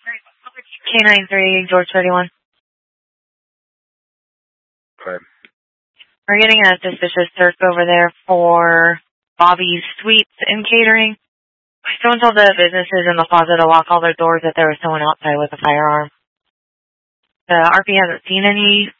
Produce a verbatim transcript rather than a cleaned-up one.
K nine three, George thirty-one. Okay. We're getting a suspicious search over there for Bobby's Sweets and Catering. Someone told the businesses in the plaza to lock all their doors that there was someone outside with a firearm. The R P hasn't seen any